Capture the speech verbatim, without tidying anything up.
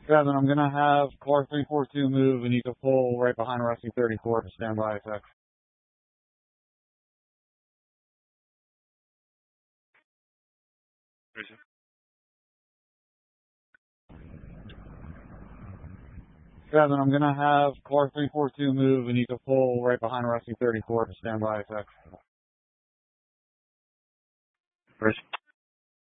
Seven, I'm going to have car three four two move, and you can pull right behind Rescue thirty-four for standby effect. Seven, I'm going to have car three four two move, and you can pull right behind Rescue thirty-four for standby effect. First.